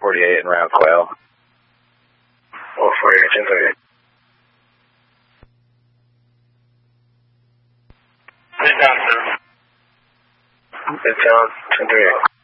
48 and route Quail. 48, 1038. It's down, sir. It's down, 1038.